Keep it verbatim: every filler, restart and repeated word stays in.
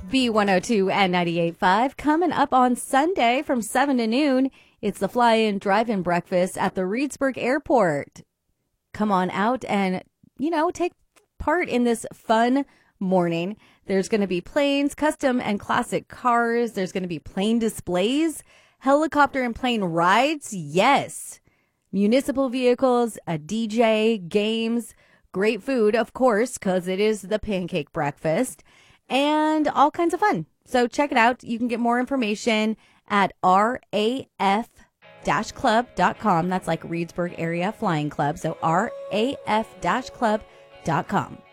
B one oh two and ninety-eight point five. Coming up on Sunday from seven to noon, it's the fly-in drive-in breakfast at the Reedsburg Airport. Come on out and, you know, take part in this fun morning. There's going to be planes, custom and classic cars. There's going to be plane displays, helicopter and plane rides. Yes. Municipal vehicles, a D J, games, great food, of course, because it is the pancake breakfast, and all kinds of fun. So check it out. You can get more information at R A F club dot com. That's like Reedsburg Area Flying Club. So R A F club dot com.